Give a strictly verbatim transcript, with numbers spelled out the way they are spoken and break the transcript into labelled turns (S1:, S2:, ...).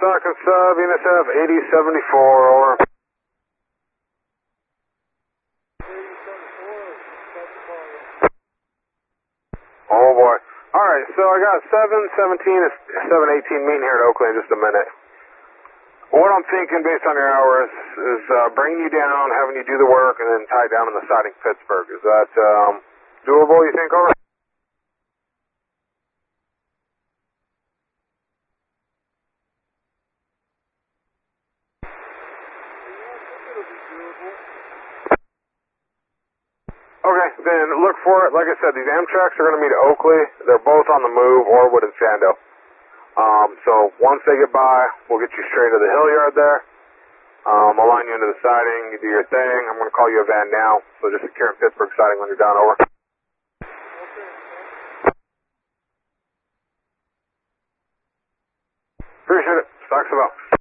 S1: stock and sub, N S F eighty seventy-four, over. Oh boy. Alright, so I got seven seventeen and seven eighteen meeting here at Oakley in just a minute. What I'm thinking based on your hours is uh, bringing you down, having you do the work, and then tie down in the siding Pittsburgh. Is that um, doable, you think, over? Okay, then look for it. Like I said, these Amtrak's are going to meet at Oakley. They're both on the move, Orwood and Sando. Um, so once they get by, we'll get you straight to the hill yard there. Um, I'll line you into the siding. You do your thing. I'm going to call you a van now. So just secure in Pittsburgh siding when you're done. Over. Appreciate it. Stocks about.